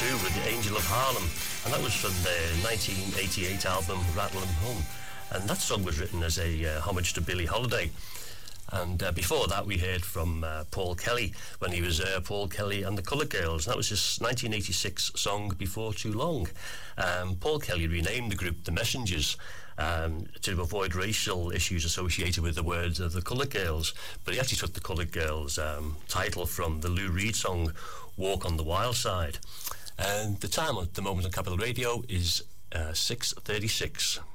True with the Angel of Harlem, and that was from their 1988 album Rattle 'Em Home, and that song was written as a homage to Billie Holiday. And before that we heard from Paul Kelly when he was Paul Kelly and the Colour Girls. That was his 1986 song Before Too Long. Paul Kelly renamed the group The Messengers to avoid racial issues associated with the words of the Colour Girls, but he actually took the Colour Girls title from the Lou Reed song Walk on the Wild Side. And the time at the moment on Capital Radio is 6:36.